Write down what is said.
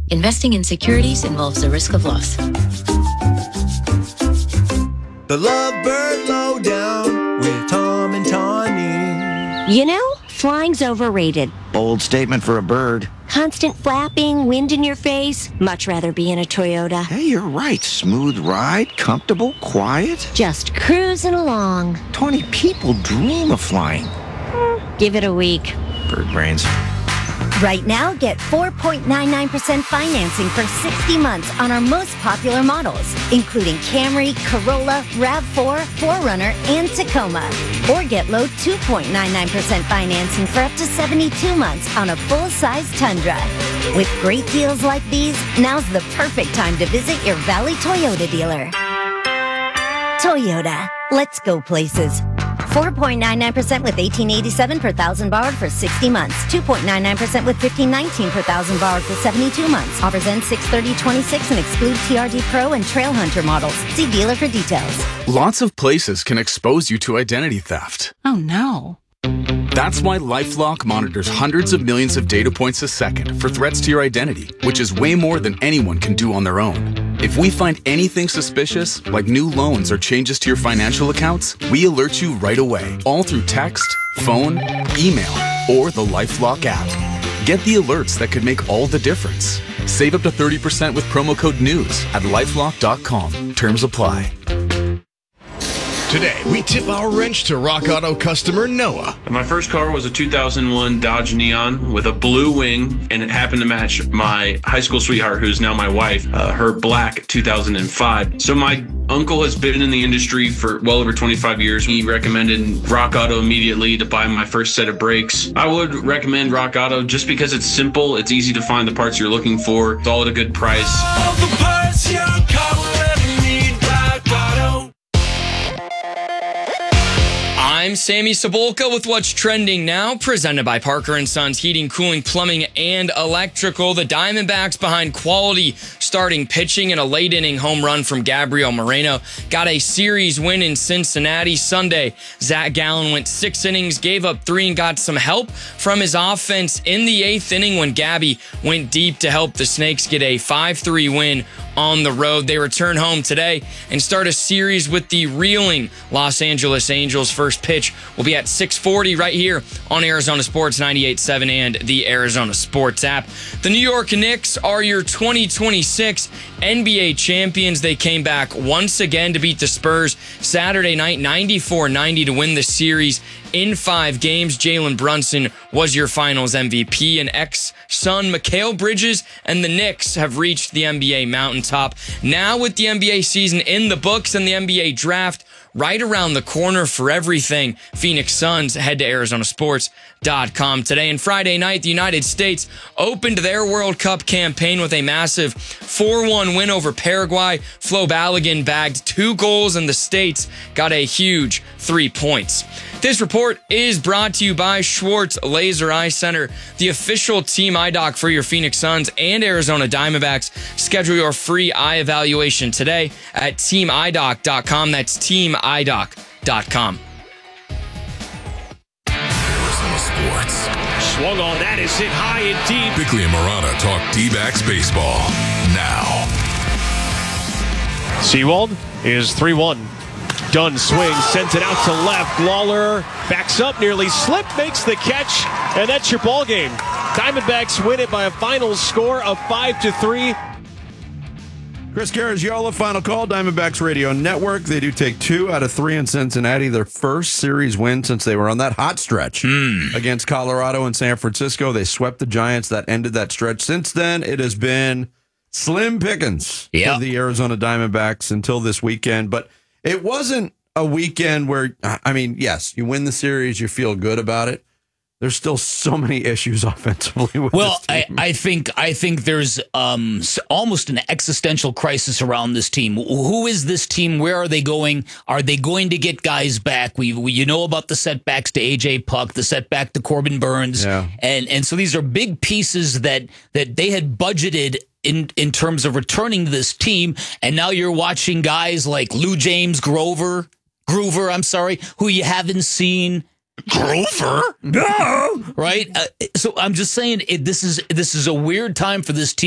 Investing in securities involves the risk of loss. The Lovebird Lowdown with Tom and Tawny. You know, flying's overrated. Bold statement for a bird. Constant flapping, wind in your face. Much rather be in a Toyota. Hey, you're right. Smooth ride, comfortable, quiet. Just cruising along. 20 people dream of flying. Give it a week. Bird brains. Right now, get 4.99% financing for 60 months on our most popular models, including Camry, Corolla, RAV4, 4Runner, and Tacoma. Or get low 2.99% financing for up to 72 months on a full-size Tundra. With great deals like these, now's the perfect time to visit your Valley Toyota dealer. Toyota. Let's go places. 4.99% with $1,887 per thousand borrowed for 60 months. 2.99% with $1,519 per thousand borrowed for 72 months. Offers end 6/30/26 and exclude TRD Pro and Trail Hunter models. See dealer for details. Lots of places can expose you to identity theft. Oh no. That's why LifeLock monitors hundreds of millions of data points a second for threats to your identity, which is way more than anyone can do on their own. If we find anything suspicious, like new loans or changes to your financial accounts, we alert you right away, all through text, phone, email, or the LifeLock app. Get the alerts that could make all the difference. Save up to 30% with promo code NEWS at lifelock.com. Terms apply. Today, we tip our wrench to Rock Auto customer Noah. My first car was a 2001 Dodge Neon with a blue wing, and it happened to match my high school sweetheart, who's now my wife, her black 2005. So my uncle has been in the industry for well over 25 years. He recommended Rock Auto immediately to buy my first set of brakes. I would recommend Rock Auto just because it's simple, it's easy to find the parts you're looking for, it's all at a good price. All the parts your car will ever need, Rock Auto. I'm Sammy Cebulka with What's Trending Now, presented by Parker & Sons Heating, Cooling, Plumbing, and Electrical. The Diamondbacks behind quality starting pitching and a late-inning home run from Gabriel Moreno got a series win in Cincinnati Sunday. Zach Gallen went 6 innings, gave up 3, and got some help from his offense in the 8th inning when Gabby went deep to help the Snakes get a 5-3 win on the road. They return home today and start a series with the reeling Los Angeles Angels. First pitch will be at 6:40 right here on Arizona Sports 98.7 and the Arizona Sports app. The New York Knicks are your 2026 NBA champions. They came back once again to beat the Spurs Saturday night 94-90 to win the series in 5 games. Jalen Brunson was your finals MVP, and ex-Sun Mikal Bridges and the Knicks have reached the NBA mountaintop. Now with the NBA season in the books and the NBA draft right around the corner for everything, Phoenix Suns head to ArizonaSports.com today. And Friday night, the United States opened their World Cup campaign with a massive 4-1 win over Paraguay. Flo Balogun bagged 2 goals, and the States got a huge 3 points. This report is brought to you by Schwartz Laser Eye Center, the official team eye doc for your Phoenix Suns and Arizona Diamondbacks. Schedule your free eye evaluation today at teamidoc.com. That's teamidoc.com. Arizona Sports. Swung on, that is hit high and deep. Bickley and Murata talk D-backs baseball now. Seawald is 3-1. Dunn swings, sends it out to left. Lawler backs up, nearly slipped, makes the catch, and that's your ball game. Diamondbacks win it by a final score of 5-3. Chris Caragiola, final call, Diamondbacks Radio Network. They do take 2 out of 3 in Cincinnati, their first series win since they were on that hot stretch against Colorado and San Francisco. They swept the Giants. That ended that stretch. Since then, it has been slim pickings for the Arizona Diamondbacks until this weekend. But it wasn't a weekend where, I mean, yes, you win the series, you feel good about it. There's still so many issues offensively with this team. I think there's almost an existential crisis around this team. Who is this team? Where are they going? Are they going to get guys back? We you know about the setbacks to AJ Puck, the setback to Corbin Burns, and so these are big pieces that they had budgeted in terms of returning to this team, and now you're watching guys like Lou James Groover, who you haven't seen. Grover? No! Right? So I'm just saying, this is a weird time for this team.